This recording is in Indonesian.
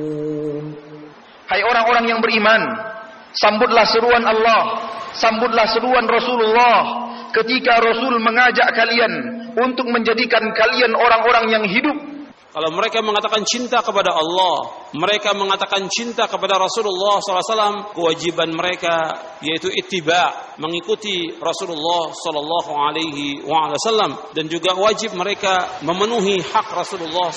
Hai orang-orang yang beriman, sambutlah seruan Allah, sambutlah seruan Rasulullah ketika Rasul mengajak kalian untuk menjadikan kalian orang-orang yang hidup. Kalau mereka mengatakan cinta kepada Allah, mereka mengatakan cinta kepada Rasulullah SAW, kewajiban mereka yaitu ittiba, mengikuti Rasulullah SAW, dan juga wajib mereka memenuhi hak Rasulullah